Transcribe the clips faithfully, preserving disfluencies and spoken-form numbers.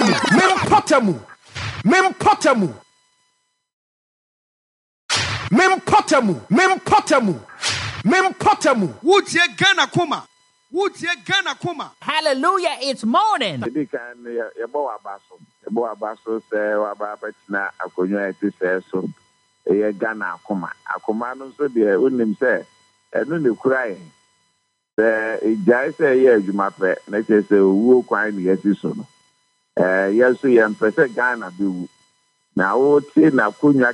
Mempotamu. Mempotamu. Mempotamu. Mempotamu. Mempotamu. Would ye Ghana Kuma? Would ye Ghana Kuma? Hallelujah, it's morning. Maybe can you bow a basso? You bow a basso, say, or Babatina, a community says so. A Ghana Kuma. A command so dear, wouldn't him say, and then you crying. The guy say, yes, you might pay. Let's say, who crying, yes, you soon. Uh, yes, we am perfect Ghana do. Now, what in a Kunya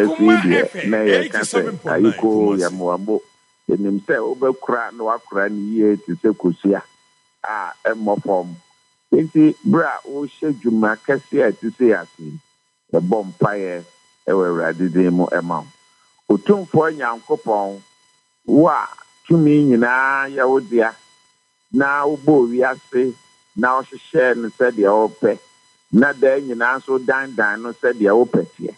Cassia, Nay, Ayuko, Yamuambo, and himself over cry no akra ye to say Kusia. Ah, and more form. Twenty bra, oh, Shejuma Cassia to say as him. The bomb fire, ever ready demo amount. Utum for young coupon. Wa, to me, na Yawodia. Now, bo, we are say, now she share and said the old pet. Not then you now so dan dan no said the old pet here.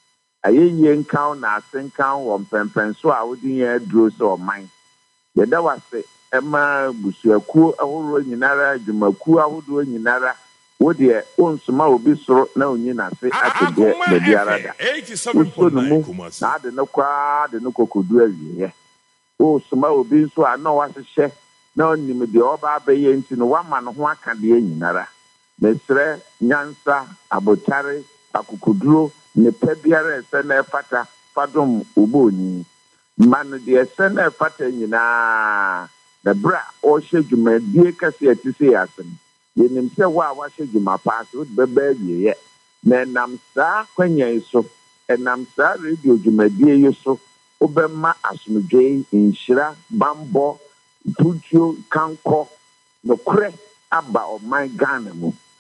A yen count, na sing count, one pen pen, so I wouldn't hear draws or mine. Yet that was it. Emma Busuaku, a whole Nara, Jumaku, I would do in Nara. Would ye own small be so no yin I say at the Diarada. eighty-seven point nine Kumasi. Not the no crowd, the no could do it. Oh, small be so I know what to share. No, you may be all by baying to one man who can be in Nara. Mesre, Nyansa, Abotare, Akukudro, Nepebiare, Sene Fata, Fadum Uboni. Man, the Sene Fata, Yina, the bra, or shake you may be a cassia to say as him. Yen himself, why was you my pass with the baby yet? Then I'm star when ye so, and I'm sorry, you may be you so. Obema Asmujay in Shira, Bambo, Pucho, Kanko, no cre, Abba of my Ghana.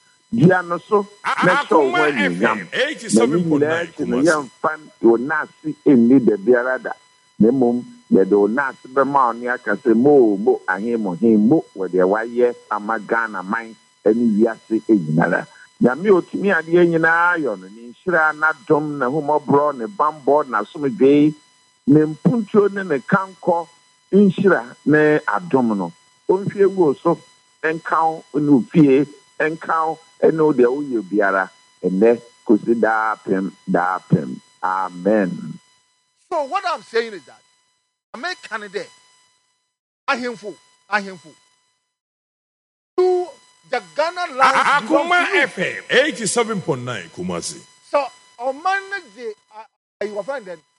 Diano so, let's go when you yam. eighty-seven point nine Kumasi. Young fan, you will not see in need the Biarada. The mum, the do not be money. I can say more, more, and him or him, more, where they were yet, and my Ghana mine, and we are saying another. Yamio to me at the end, iron, and in Shira, not drum, the homo brown, the bamboo, and some day, name Puncho, and a canco, in Shira, ne abdominal. Don't fear go so, and count, no fear, and count. And know the old biara, and let could see that him, that him. Amen. So what I'm saying is that I make Canada a handful, a handful. To the Ghana land, Akuma F M eighty-seven point nine Kumasi. So on Monday, you will find that.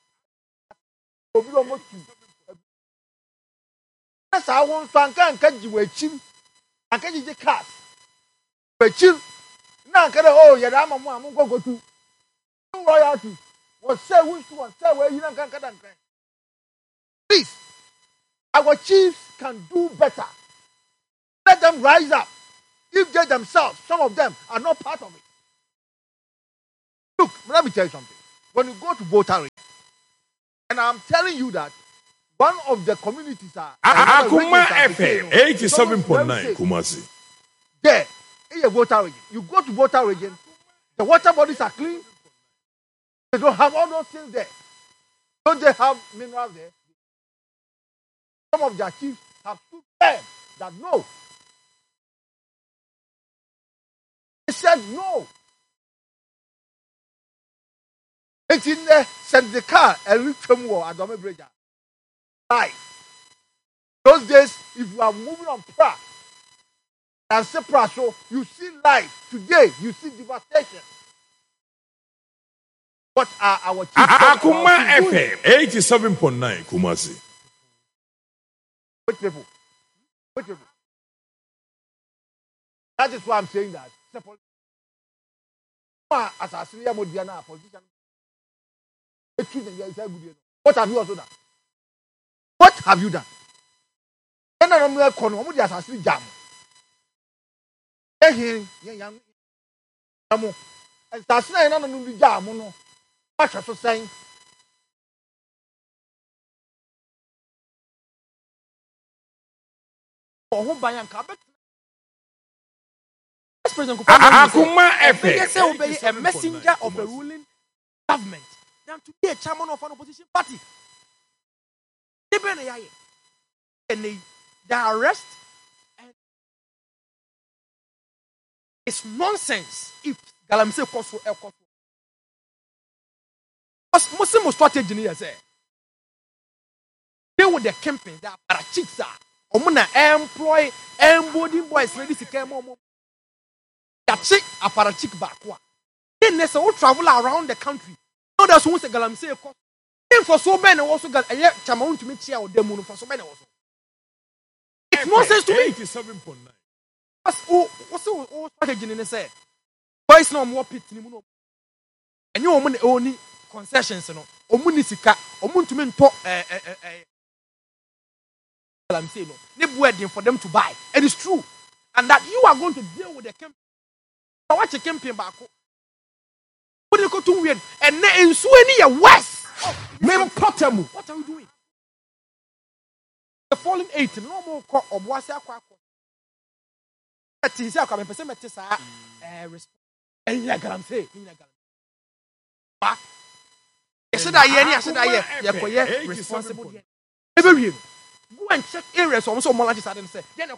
That's how one fan can catch you a chin and catch the cars. But chill. Now, oh, yeah, I'm a man. I'm going to go to royalty. Was say which one? Say where you don't can get. Please, our chiefs can do better. Let them rise up. If they themselves, some of them, are not part of it. Look, let me tell you something. When you go to Botari, and I'm telling you that one of the communities are Akuma F M eighty-seven point nine Kumasi. There. In a water region, you go to water region, the water bodies are clean. They don't have all those things there. Don't they have minerals there? Some of their chiefs have stood firm that no. They said no. It's in the send the car and reach from war at Dome Bridge. Right. Those days, if you are moving on track, and separate, so you see life. Today, you see devastation. What are our chiefs? Akuma F M eighty-seven point nine Kumasi. Which people? Which people? That is why I'm saying that. As a senior Modiana politician, what have you also done? What have you done? And I'm not going to assassinate jam. And that's not another jam. What are you saying? Akuma F M Be a messenger of a ruling government than to be a chairman of an opposition party. And they, the arrest and It's nonsense if Galamsey costs for aircraft. Because Muslim strategy here say they with the camping that are chicks are omuna employ embody boys ready to come home. That chick a para chick back. Then they say travel around the country. Now that's who say Galamsey cost. Then for so many also got a year chamaun to meet here or demo for so many also. It's nonsense to me. eighty-seven point nine. What's what's all strategy in the say? Boys no more pit ni mu. And you omun only concessions no. Omun sika, omun to me to eh eh eh I'm saying no. They wedding for them to buy. And it's true. And that you are going to deal with the campaign. Now watch a campaign back. What you go to weird and in Sweden west. Mem potemu. What are you doing? The falling eight no more call or was aqua. That is how come person met this eh response. And you can say, Ba. You said that you said that you are responsible. Every go and check areas or so more like that and say, then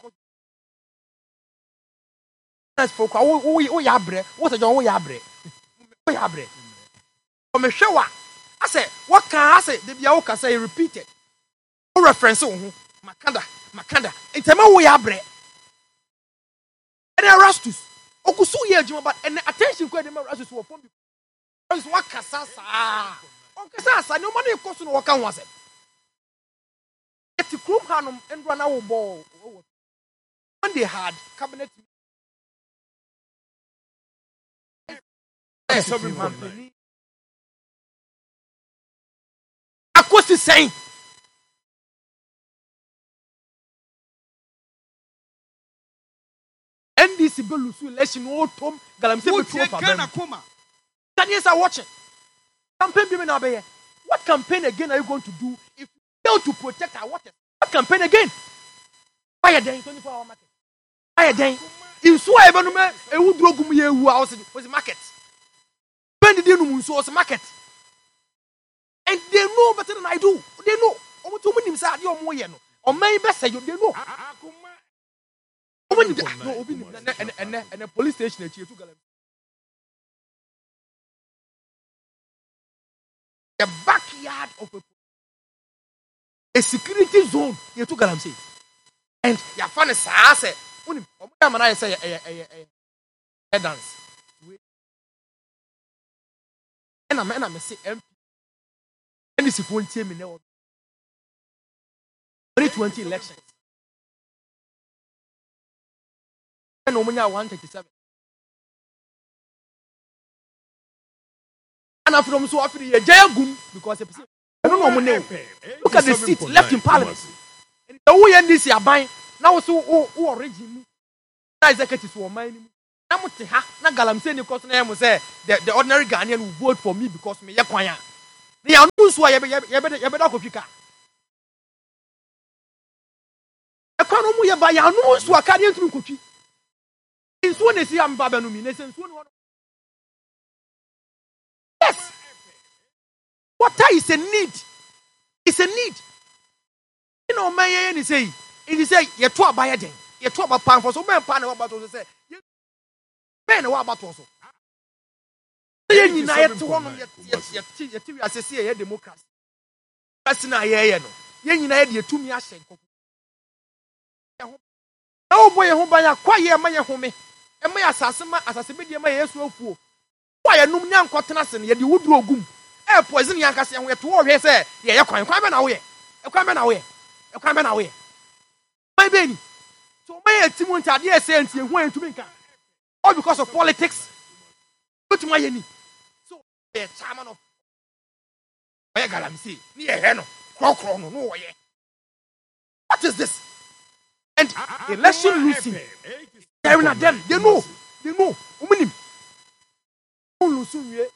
as for oh oh ya bre, what a John ya bre. Oh ya bre. From a shower. I say, what can I say? The Biaoka say repeated. No reference on Makanda, Makanda. It's a man we are bre. And Erastus. Okusu ye juma but and attention kwa dem Erastus wo phone. Erastus wa kasasa. On kasasa no money cost no waka wase. The Krum Hanum and run our ball. When they had cabinet Akosi saying N D C Belusu election all Tom Galamsey Kuma. Ghanaians are watching. Campaign women are here. What campaign again are you going to do if you fail to protect our waters? What campaign again? Buy a day twenty-four hour market. Buy a day. In Swa Ebenume, a woodrogum ye who was the market. When did you know was the market? And they know better than I do. They know. Over two minutes are your moyeno. Or maybe say you they know. And and and a police station at you to the backyard of a, a security zone. You took Galamsey. And your fun is I say, when I say a dance. And I'm and I'm say M P. And this is one team in the twenty twenty elections. And Omania one thirty-seven. And I'm from so after the Jayagum because I don't know my name. Look at the seat left in Parliament. And the way and this year buying now so who origin executives for mine. I'm not na Galamsey ni because na say the the ordinary Ghanaian will vote for me because me yakwanya. They are no so you better you better go pika. E kwa no mu ye ba ya no so aka dey ntumi kopi. Nso na si am ba ba no mi na se nso no. Yes. Water is a need. It's a need. You know man ye ni say, it say ye to abaye den. Ye to aba pan for so man pan na about to say. Men wa about also. Ye nyina ye to hono ye ye ye ti wi asese ye democracy. Kasi na ye ye no. Ye nyina ye de tumi ahye nkoko. Na obo ye ho ban akwa ye ma ye home. E ma asase ma asase be de ma ye so afuo. Wa ye num nya nkotena se ne ye de wuduro ogum. E poison yan kase ho ye to wo hwe se ye ye kwan kwan be na wo ye. E kwan be na wo ye. E kwan be na wo ye. Mai be ni. So ma ye timu ntade e se ntie ho entumi nka. All because of politics. But my any. So the chairman of Oya Galamsey. Ni e no. Kro kro no no oye. What is this? And election losing. They're not them. They know. They know. Uminim. Ulusuye.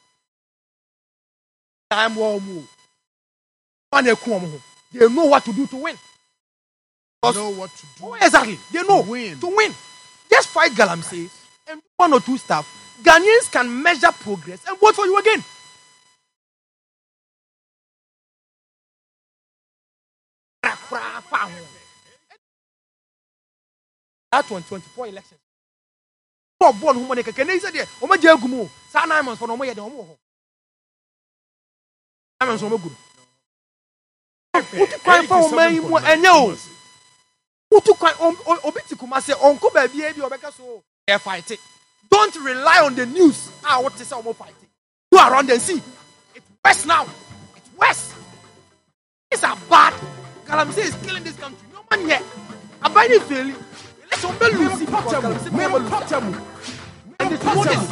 Time war mu. They know what to do to win. They know what to do. Oh, exactly. They know to win. To win. Just fight Galamsey and one or two stuff. Ghanaians can measure progress and vote for you again. That one twenty-four elections. Bo bo no mo ne keke ne say de o ma gya gumu sa nine months for no mo ye de o mo ho. Nine months o mo guru. Uti kwan fa o man mu enye o. Uti kwan obi ti kuma say onko ba bia bi obeka so e fight it. Don't rely on the news. Ah, what is say o mo fight it. Go around and see. It's worse now. It's worse. These are bad. Galamsey is killing this country. No man yet. I'm buying failing. Let's open Lucy. And the truth is,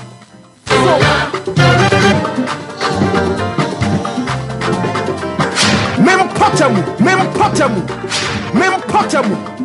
Mem Potamu, Mem Potamu, Mem Potamu.